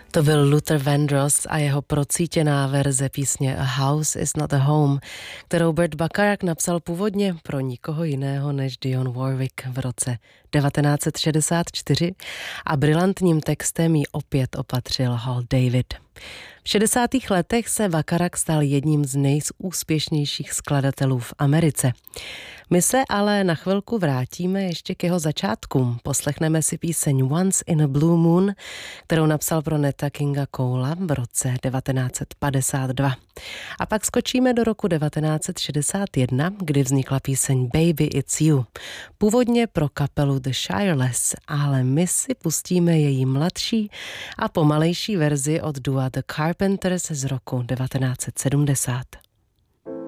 To byl Luther Vandross a jeho procítěná verze písně A House is not a Home, kterou Burt Bacharach napsal původně pro nikoho jiného než Dionne Warwick v roce 1964 a brilantním textem ji opět opatřil Hal David. V 60. letech se Bacharach stal jedním z nejúspěšnějších skladatelů v Americe. My se ale na chvilku vrátíme ještě k jeho začátkům. Poslechneme si píseň Once in a Blue Moon, kterou napsal pro Nata Kinga Cola v roce 1952. A pak skočíme do roku 1961, kdy vznikla píseň Baby It's You. Původně pro kapelu The Shireless, ale my si pustíme její mladší a pomalejší verzi od dua The Carpenters z roku 1970.